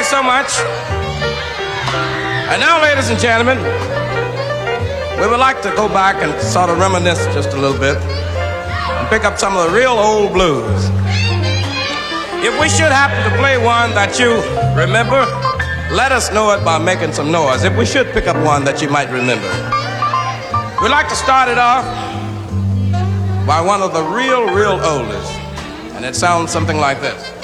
so much. And now, ladies and gentlemen, we would like to go back and sort of reminisce just a little bit and pick up some of the real old blues. If we should happen to play one that you remember, let us know it by making some noise. If we should pick up one that you might remember. We'd like to start it off by one of the real oldest, and it sounds something like this.